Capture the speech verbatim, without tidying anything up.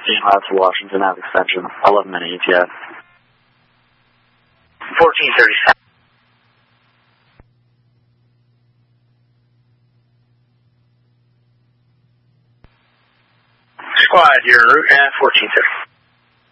fifteen left to Washington Ave extension, eleven minute E T A. fourteen thirty-seven. Squad, your route at fourteen thirty.